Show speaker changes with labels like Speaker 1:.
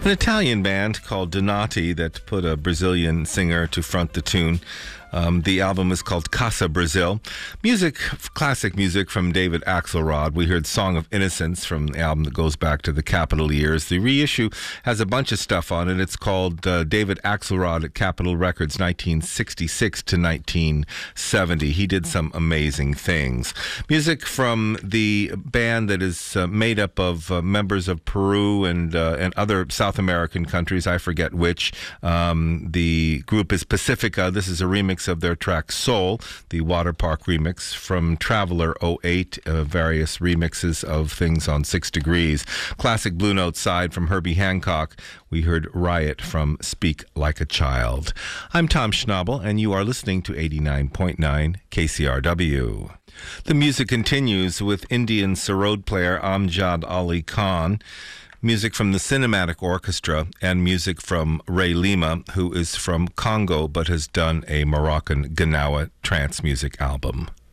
Speaker 1: an Italian band called Donati that put a Brazilian singer to front the tune. The album is called Casa Brazil. Music, classic music from David Axelrod. We heard Song of Innocence from the album that goes back to the Capitol years. The reissue has a bunch of stuff on it. It's called David Axelrod at Capitol Records 1966 to 1970. He did some amazing things. Music from the band that is made up of members of Peru and other South American countries. I forget which. The group is Pacifica. This is a remix of their track Soul, the Water Park remix from Traveler '08, various remixes of things on 6 Degrees. Classic Blue Note side from Herbie Hancock. We heard Riot from Speak Like a Child. I'm Tom Schnabel, and you are listening to 89.9 KCRW. The music continues with Indian sarod player Amjad Ali Khan. Music from the Cinematic Orchestra and music from Ray Lima, who is from Congo but has done a Moroccan Gnawa trance music album.